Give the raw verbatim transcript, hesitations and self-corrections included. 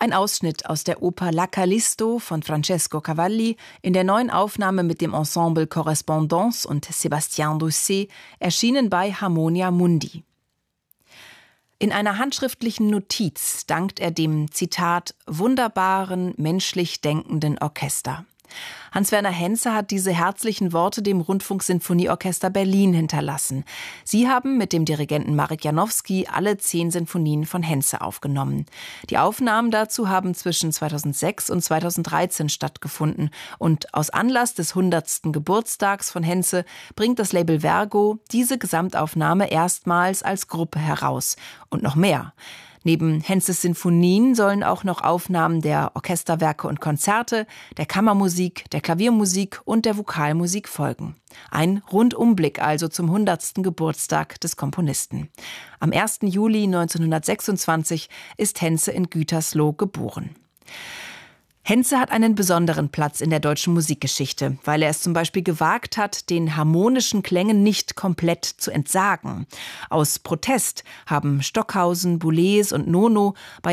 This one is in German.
Ein Ausschnitt aus der Oper La Callisto von Francesco Cavalli in der neuen Aufnahme mit dem Ensemble Correspondance und Sébastien Doucet, erschienen bei Harmonia Mundi. In einer handschriftlichen Notiz dankt er dem, Zitat, wunderbaren, menschlich denkenden Orchester. Hans-Werner Henze hat diese herzlichen Worte dem Rundfunksinfonieorchester Berlin hinterlassen. Sie haben mit dem Dirigenten Marek Janowski alle zehn Sinfonien von Henze aufgenommen. Die Aufnahmen dazu haben zwischen zweitausendsechs und zweitausenddreizehn stattgefunden. Und aus Anlass des hundertsten Geburtstags von Henze bringt das Label Vergo diese Gesamtaufnahme erstmals als Gruppe heraus. Und noch mehr. Neben Henzes Sinfonien sollen auch noch Aufnahmen der Orchesterwerke und Konzerte, der Kammermusik, der Klaviermusik und der Vokalmusik folgen. Ein Rundumblick also zum hundertsten Geburtstag des Komponisten. Am ersten Juli neunzehnhundertsechsundzwanzig ist Henze in Gütersloh geboren. Henze hat einen besonderen Platz in der deutschen Musikgeschichte, weil er es zum Beispiel gewagt hat, den harmonischen Klängen nicht komplett zu entsagen. Aus Protest haben Stockhausen, Boulez und Nono bei